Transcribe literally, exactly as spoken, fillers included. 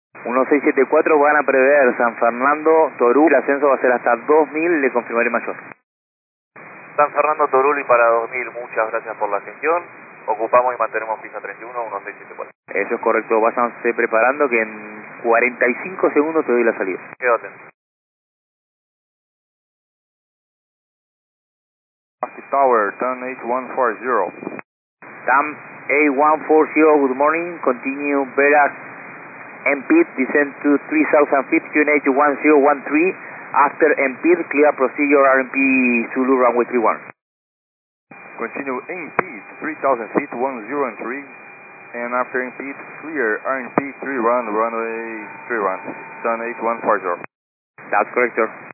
uno seis siete cuatro van a prever San Fernando, Torú, el ascenso va a ser hasta dos mil, le confirmaré mayor. San Fernando, Toruli para dos mil, muchas gracias por la gestión. Ocupamos y mantenemos pista treinta y uno, uno seis siete cuatro. Eso es correcto, váyanse preparando que en cuarenta y cinco segundos te doy la salida. Quedo atento. Tower, TAM eight one four zero. TAM eight one four zero, good morning, continue Verax M P, descend to three thousand feet, Q N H one zero one three, after M P, clear procedure R M P Zulu runway three one. Continue M P, three thousand feet, one zero three, and after M P, clear R M P three one, runway three one, TAM eight one four zero. That's correct, sir.